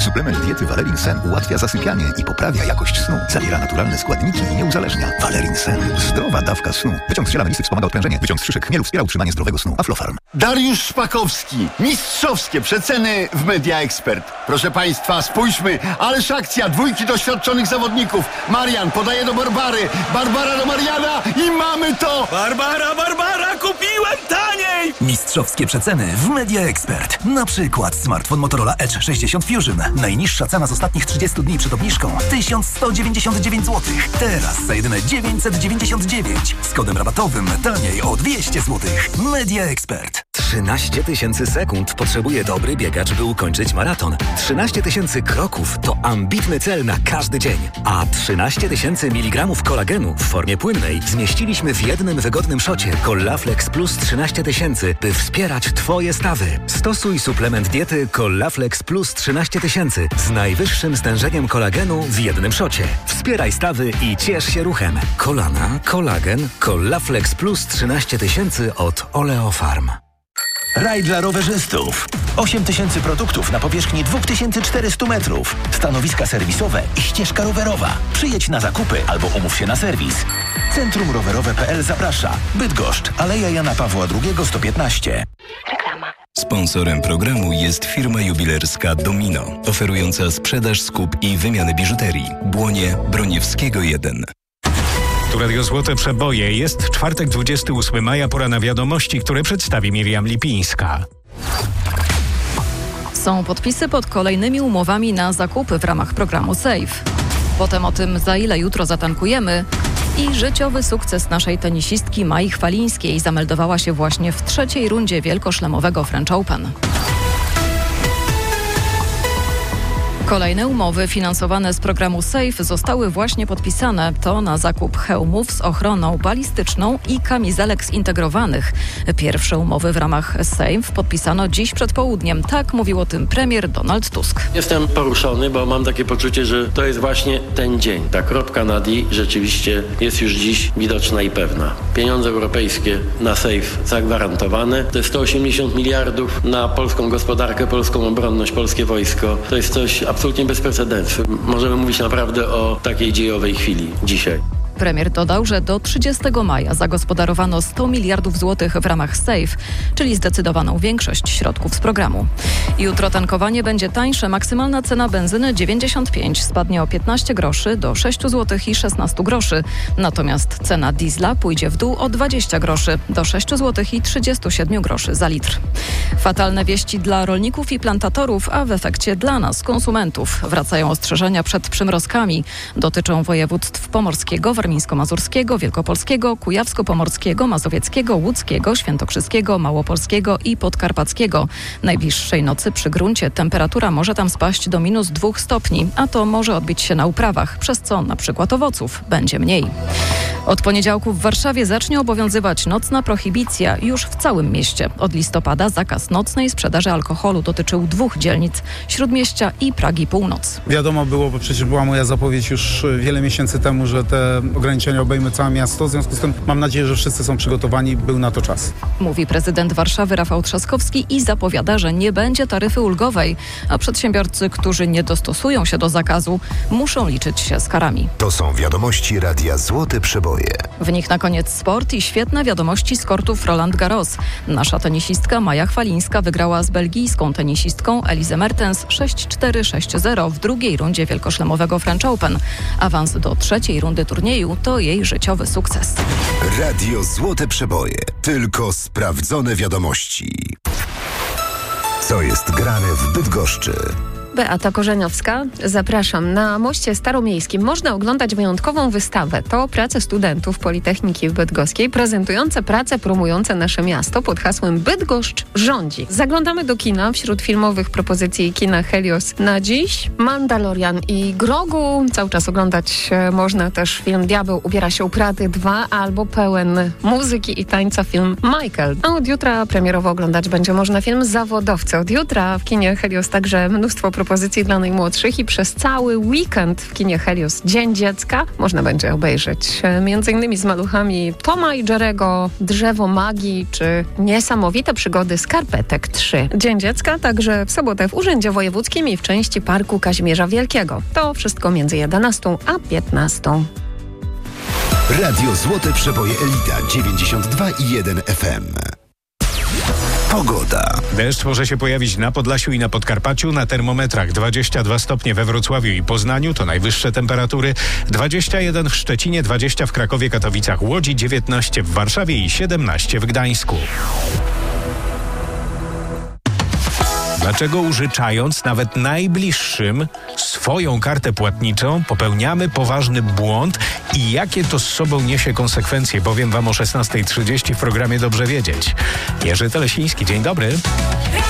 Suplement diety Valerin Sen ułatwia zasypianie i poprawia jakość snu. Zawiera naturalne składniki i nie uzależnia. Valerin Sen. Zdrowa dawka snu. Wyciąg z ziela melisy wspomaga odprężenie. Wyciąg z szyszek chmielu wspiera utrzymanie zdrowego snu. Aflofarm. Dariusz Szpakowski. Mistrzowskie przeceny w Media Expert. Proszę Państwa, spójrzmy. Ależ akcja. Dwójki doświadczonych zawodników. Marian podaje do Barbary. Barbara do Mariana i mamy to. Barbara, kupiłem taniej! Mistrzowskie przeceny w Media Expert. Na przykład smartfon Motorola Edge 60 Fusion. Najniższa cena z ostatnich 30 dni przed obniżką 1199 zł. Teraz za jedyne 999. Z kodem rabatowym taniej o 200 zł. Media Expert. 13 000 sekund potrzebuje dobry biegacz, by ukończyć maraton. 13 000 kroków to ambitny cel na każdy dzień. A 13 000 mg kolagenu w formie płynnej zmieściliśmy w jednym wygodnym szocie Collaflex Plus 13 000, by wspierać Twoje stawy. Stosuj suplement diety Collaflex Plus 13 000 z najwyższym stężeniem kolagenu w jednym szocie. Wspieraj stawy i ciesz się ruchem. Kolana, kolagen, Collaflex Plus 13 000 od Oleofarm. Raj dla rowerzystów. 8000 produktów na powierzchni 2400 metrów. Stanowiska serwisowe i ścieżka rowerowa. Przyjedź na zakupy albo umów się na serwis. Centrum Rowerowe.pl zaprasza. Bydgoszcz, Aleja Jana Pawła II 115. Reklama. Sponsorem programu jest firma jubilerska Domino, oferująca sprzedaż, skup i wymianę biżuterii. Błonie Broniewskiego 1. Tu Radio Złote Przeboje. Jest czwartek, 28 maja, pora na wiadomości, które przedstawi Miriam Lipińska. Są podpisy pod kolejnymi umowami na zakupy w ramach programu SAFE. Potem o tym, za ile jutro zatankujemy. I życiowy sukces naszej tenisistki Mai Chwalińskiej zameldowała się właśnie w trzeciej rundzie wielkoszlemowego French Open. Kolejne umowy finansowane z programu SAFE zostały właśnie podpisane. To na zakup hełmów z ochroną balistyczną i kamizelek zintegrowanych. Pierwsze umowy w ramach SAFE podpisano dziś przed południem. Tak mówił o tym premier Donald Tusk. Jestem poruszony, bo mam takie poczucie, że to jest właśnie ten dzień. Ta kropka nad i rzeczywiście jest już dziś widoczna i pewna. Pieniądze europejskie na SAFE zagwarantowane. To jest 180 miliardów na polską gospodarkę, polską obronność, polskie wojsko. To jest coś absolutnie bez precedensu. Możemy mówić naprawdę o takiej dziejowej chwili dzisiaj. Premier dodał, że do 30 maja zagospodarowano 100 miliardów złotych w ramach SAFE, czyli zdecydowaną większość środków z programu. Jutro tankowanie będzie tańsze. Maksymalna cena benzyny 95 spadnie o 15 groszy do 6 zł i 16 groszy. Natomiast cena diesla pójdzie w dół o 20 groszy do 6 zł i 37 groszy za litr. Fatalne wieści dla rolników i plantatorów, a w efekcie dla nas, konsumentów. Wracają ostrzeżenia przed przymrozkami. Dotyczą województw pomorskiego, warmińsko-mazurskiego, wielkopolskiego, kujawsko-pomorskiego, mazowieckiego, łódzkiego, świętokrzyskiego, małopolskiego i podkarpackiego. Najbliższej nocy przy gruncie temperatura może tam spaść do -2 stopni, a to może odbić się na uprawach, przez co na przykład owoców będzie mniej. Od poniedziałku w Warszawie zacznie obowiązywać nocna prohibicja już w całym mieście. Od listopada zakaz nocnej sprzedaży alkoholu dotyczył 2 dzielnic: Śródmieścia i Pragi Północ. Wiadomo było, bo przecież była moja zapowiedź już wiele miesięcy temu, że te ograniczenia obejmą całe miasto. W związku z tym mam nadzieję, że wszyscy są przygotowani, był na to czas. Mówi prezydent Warszawy Rafał Trzaskowski i zapowiada, że nie będzie taryfy ulgowej, a przedsiębiorcy, którzy nie dostosują się do zakazu, muszą liczyć się z karami. To są wiadomości Radia Złote Przeboje. W nich na koniec sport i świetne wiadomości z kortów Roland Garros. Nasza tenisistka Maja Chwalińska wygrała z belgijską tenisistką Elise Mertens 6-4, 6-0 w drugiej rundzie wielkoszlemowego French Open. Awans do trzeciej rundy turnieju to jej życiowy sukces. Radio Złote Przeboje. Tylko sprawdzone wiadomości. Co jest grane w Bydgoszczy? Beata Korzeniowska. Zapraszam. Na Moście Staromiejskim można oglądać wyjątkową wystawę. To prace studentów Politechniki Bydgoskiej prezentujące prace promujące nasze miasto pod hasłem Bydgoszcz rządzi. Zaglądamy do kina. Wśród filmowych propozycji kina Helios na dziś Mandalorian i Grogu. Cały czas oglądać można też film Diabeł ubiera się u Prady 2 albo pełen muzyki i tańca film Michael. A od jutra premierowo oglądać będzie można film Zawodowcy. Od jutra w kinie Helios także mnóstwo propozycji propozycji dla najmłodszych i przez cały weekend w kinie Helios Dzień Dziecka można będzie obejrzeć m.in. z maluchami Toma i Jerego, Drzewo Magii czy Niesamowite przygody Skarpetek 3. Dzień Dziecka także w sobotę w Urzędzie Wojewódzkim i w części Parku Kazimierza Wielkiego. To wszystko między 11 a 15. Radio Złote Przeboje Elita 92,1 FM. Pogoda. Deszcz może się pojawić na Podlasiu i na Podkarpaciu. Na termometrach 22 stopnie we Wrocławiu i Poznaniu, to najwyższe temperatury. 21 w Szczecinie, 20 w Krakowie, Katowicach, Łodzi, 19 w Warszawie i 17 w Gdańsku. Dlaczego użyczając nawet najbliższym swoją kartę płatniczą popełniamy poważny błąd i jakie to z sobą niesie konsekwencje? Powiem wam o 16:30 w programie Dobrze Wiedzieć. Jerzy Telesiński, dzień dobry.